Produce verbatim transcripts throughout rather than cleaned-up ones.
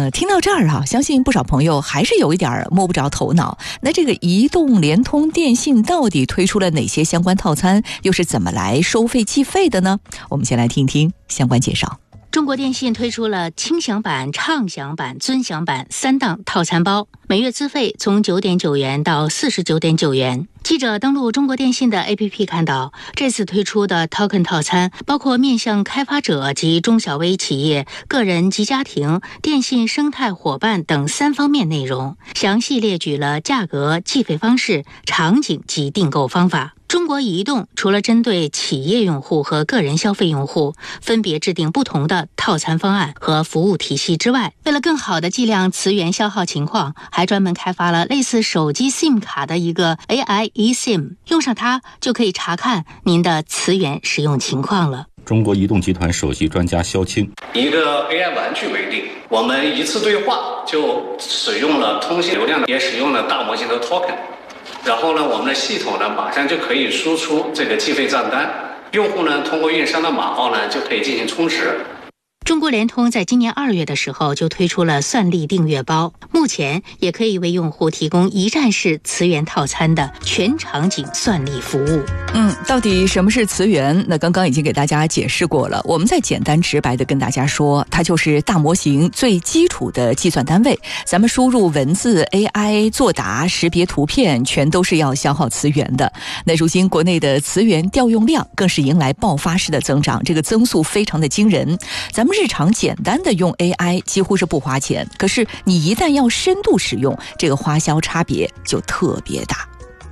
呃，听到这儿啊，相信不少朋友还是有一点摸不着头脑。那这个移动、联通、电信到底推出了哪些相关套餐，又是怎么来收费计费的呢？我们先来听听相关介绍。 中国电信推出了轻享版、畅享版、尊享版三档套餐包，每月资费从九点九元到四十九点九元。记者登录中国电信的 A P P 看到，这次推出的 Token 套餐包括面向开发者及中小微企业、个人及家庭、电信生态伙伴等三方面内容，详细列举了价格、计费方式、场景及订购方法。中国移动除了针对企业用户和个人消费用户分别制定不同的套餐方案和服务体系之外，为了更好地计量磁源消耗情况，还专门开发了类似手机 SIM 卡的一个 A I eSIM， 用上它就可以查看您的磁源使用情况了。 中国移动集团首席专家肖青， 一个 A I 玩具为例，我们一次对话就使用了通信流量，也使用了大模型的 Token。然后呢，我们的系统呢，马上就可以输出这个计费账单，用户呢，通过运营商的码号呢，就可以进行充值。 中国联通在今年二月的时候就推出了算力订阅包，目前也可以为用户提供一站式磁源套餐的全场景算力服务。 嗯，到底什么是磁源？那刚刚已经给大家解释过了，我们再简单直白的跟大家说，它就是大模型最基础的计算单位。咱们输入文字、A I 作答、识别图片，全都是要消耗磁源的。那如今国内的磁源调用量更是迎来爆发式的增长，这个增速非常的惊人。咱们日常简单的用 A I 几乎是不花钱，可是你一旦要深度使用，这个花销差别就特别大。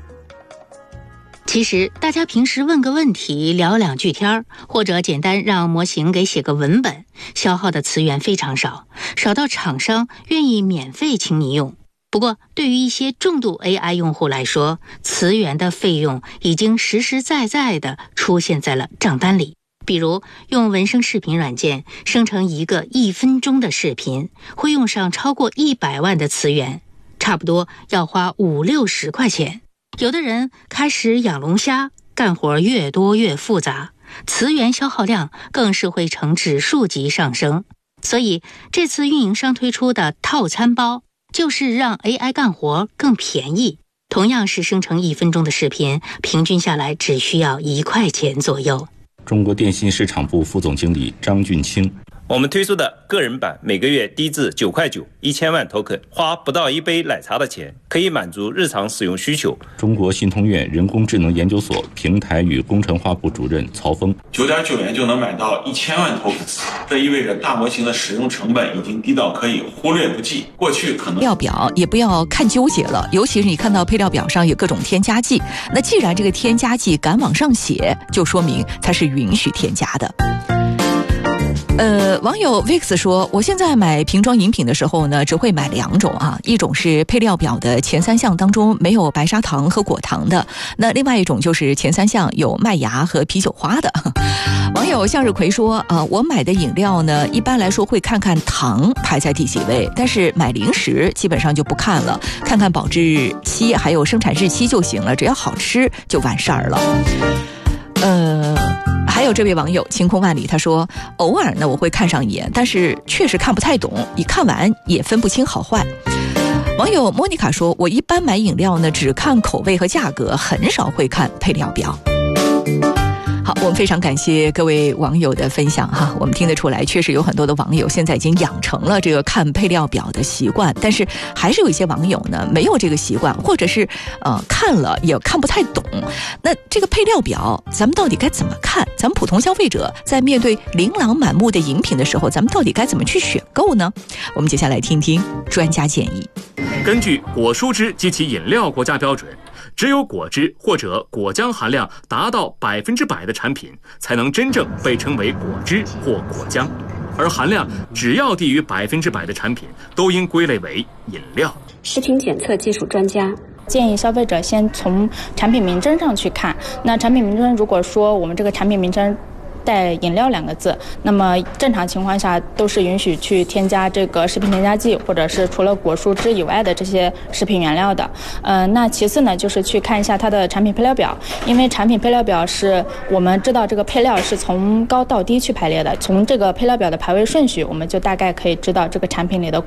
其实大家平时问个问题，聊两句天，或者简单让模型给写个文本，消耗的磁源非常少，少到厂商愿意免费请你用。不过对于一些重度 A I 用户来说，磁源的费用已经实实在在地出现在了账单里。比如用文声视频软件生成一个一分钟的视频，会用上超过一百万的磁源，差不多要花五六十块钱。有的人开始养龙虾，干活越多越复杂，磁源消耗量更是会呈指数级上升。所以这次运营商推出的套餐包，就是让 A I 干活更便宜。同样是生成一分钟的视频，平均下来只需要一块钱左右。 中国电信市场部副总经理张俊清， 我们推出的个人版每个月低至九块九，一千万 token， 花不到一杯奶茶的钱，可以满足日常使用需求。 中国信通院人工智能研究所平台与工程化部主任曹峰， 九点九元就能买到一千万 tokens， 这意味着大模型的使用成本已经低到可以忽略不计。过去可能配料表也不要看纠结了，尤其是你看到配料表上有各种添加剂，那既然这个添加剂敢往上写，就说明它是允许添加的。呃，网友 Vix 说，我现在买瓶装饮品的时候呢，只会买两种啊，一种是配料表的前三项当中没有白砂糖和果糖的，那另外一种就是前三项有麦芽和啤酒花的。网友向日葵说，啊、呃，我买的饮料呢，一般来说会看看糖排在第几位，但是买零食基本上就不看了，看看保质期还有生产日期就行了，只要好吃就完事儿了。呃，还有这位网友晴空万里，他说偶尔呢我会看上一眼，但是确实看不太懂，一看完也分不清好坏。网友莫妮卡说，我一般买饮料呢只看口味和价格，很少会看配料表。好，我们非常感谢各位网友的分享哈，我们听得出来，确实有很多的网友现在已经养成了这个看配料表的习惯，但是还是有一些网友呢没有这个习惯，或者是呃看了也看不太懂。那这个配料表咱们到底该怎么看？咱们普通消费者在面对琳琅满目的饮品的时候，咱们到底该怎么去选购呢？我们接下来听听专家建议。 根据果蔬汁及其饮料国家标准，只有果汁或者果浆含量达到百分之百的产品，才能真正被称为果汁或果浆，而含量只要低于百分之百的产品，都应归类为饮料。 食品检测技术专家建议消费者先从产品名称上去看。那产品名称如果说我们这个产品名称带饮料两个字，那么正常情况下都是允许去添加这个食品添加剂，或者是除了果蔬汁以外的这些食品原料的。呃，那其次呢，就是去看一下它的产品配料表，因为产品配料表是我们知道这个配料是从高到低去排列的，从这个配料表的排位顺序，我们就大概可以知道这个产品里的